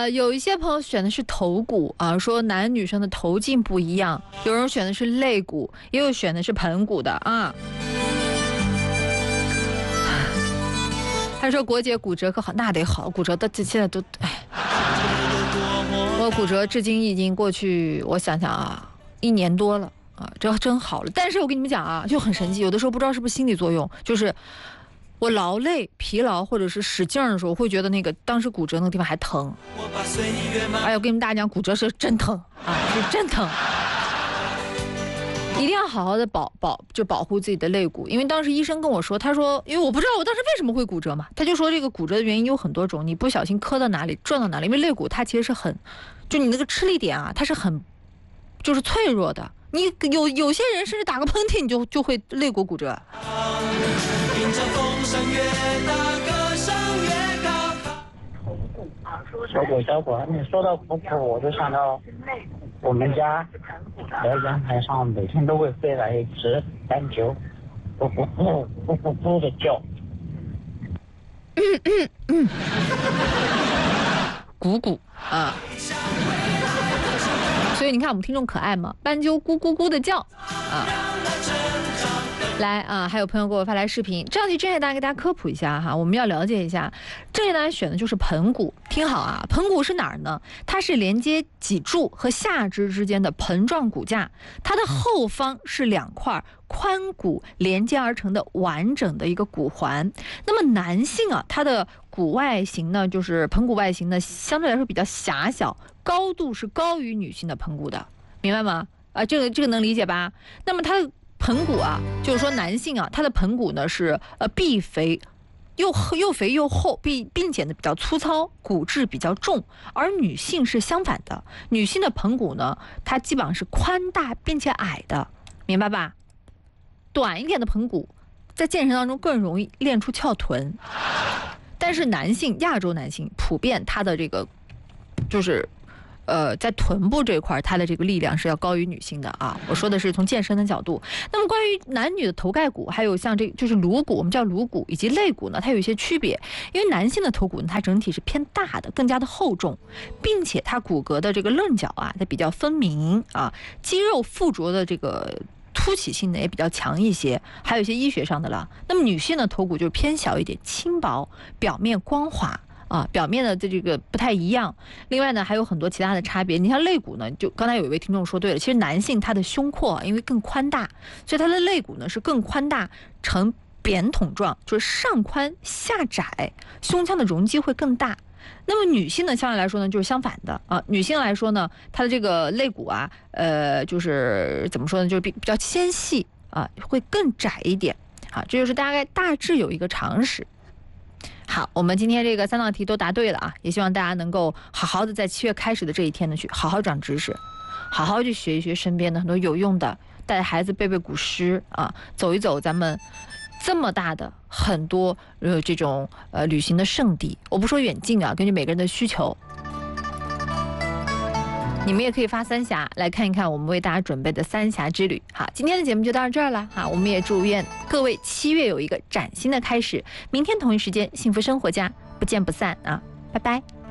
有一些朋友选的是头骨啊，说男女生的头颈不一样，有人选的是肋骨，也有选的是盆骨的啊。他说国姐骨折可好，那得好，骨折的现在都我骨折至今已经过去，我想想啊，1年多了啊，这真好了。但是我跟你们讲啊，就很神奇，有的时候不知道是不是心理作用，就是我劳累、疲劳或者是使劲的时候，会觉得那个当时骨折那个地方还疼。哎，我跟你们大家讲，骨折是真疼啊，是真疼。一定要好好的保护自己的肋骨，因为当时医生跟我说，他说，因为我不知道我当时为什么会骨折嘛，他就说这个骨折的原因有很多种，你不小心磕到哪里撞到哪里，因为肋骨它其实是很，就你那个吃力点啊，它是很，就是脆弱的，你有些人甚至打个喷嚏你就会肋骨骨折。 小果，你说到骨头，我就想到我们家在阳台上每天都会飞来一只斑鸠，咕咕咕咕咕咕的叫。 鼓鼓啊！所以你看我们听众可爱吗？斑鸠咕咕咕的叫啊！来啊，还有朋友给我发来视频，这道题正确答案给大家科普一下哈，我们要了解一下，正确答案选的就是盆骨。听好啊，盆骨是哪儿呢？它是连接脊柱和下肢之间的盆状骨架，它的后方是2块髋骨连接而成的完整的一个骨环。那么男性啊，他的骨外形呢，就是盆骨外形呢，相对来说比较狭小，高度是高于女性的盆骨的，明白吗？这个能理解吧？那么它的盆骨啊，就是说男性啊，他的盆骨呢是臂肥，又肥又厚，并且呢比较粗糙，骨质比较重，而女性是相反的，女性的盆骨呢，它基本上是宽大并且矮的，明白吧？短一点的盆骨，在健身当中更容易练出翘臀，但是亚洲男性普遍他的这个就是在臀部这块它的这个力量是要高于女性的啊。我说的是从健身的角度。那么关于男女的头盖骨，还有像这就是颅骨，我们叫颅骨以及肋骨呢，它有一些区别。因为男性的头骨呢，它整体是偏大的，更加的厚重，并且它骨骼的这个棱角啊，它比较分明啊，肌肉附着的这个凸起性呢也比较强一些，还有一些医学上的了。那么女性的头骨就偏小一点，轻薄，表面光滑。表面的这个不太一样。另外呢，还有很多其他的差别。你像肋骨呢，就刚才有一位听众说对了，其实男性他的胸廓因为更宽大，所以他的肋骨呢是更宽大，呈扁筒状，就是上宽下窄，胸腔的容积会更大。那么女性呢，相对来说呢就是相反的啊。女性来说呢，她的这个肋骨啊，就是怎么说呢，就是比较纤细啊，会更窄一点啊。这就是大致有一个常识。好，我们今天这个3道题都答对了啊，也希望大家能够好好的在7月开始的这一天呢，去好好长知识，好好去学一学身边的很多有用的，带着孩子背古诗啊，走一走咱们这么大的很多这种旅行的胜地。我不说远近啊，根据每个人的需求。你们也可以发3峡来看一看我们为大家准备的3峡之旅。好，今天的节目就到这儿了。好，我们也祝愿各位7月有一个崭新的开始。明天同一时间，幸福生活家不见不散啊！拜拜。